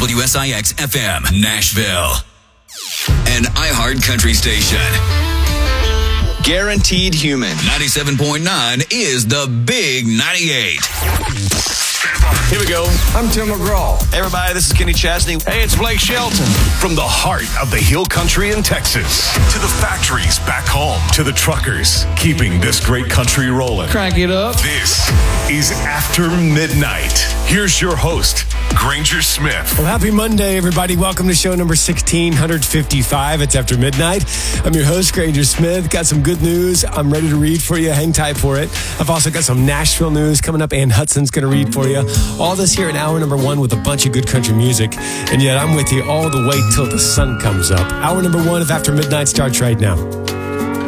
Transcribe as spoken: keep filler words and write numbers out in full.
W S I X F M, Nashville. An iHeart Country station. Guaranteed Human. ninety-seven point nine is the Big ninety-eight. Here we go. I'm Tim McGraw. Hey everybody, this is Kenny Chesney. Hey, it's Blake Shelton. From the heart of the Hill Country in Texas to the factories back home to the truckers keeping this great country rolling. Crank it up. This is After Midnight. Here's your host, Granger Smith. Well, happy Monday, everybody. Welcome to show number sixteen fifty-five. It's After Midnight. I'm your host, Granger Smith. Got some good news I'm ready to read for you. Hang tight for it. I've also got some Nashville news coming up. Ann Hudson's going to read for you. All this here in hour number one with a bunch of good country music. And yet I'm with you all the way till the sun comes up. Hour number one of After Midnight starts right now.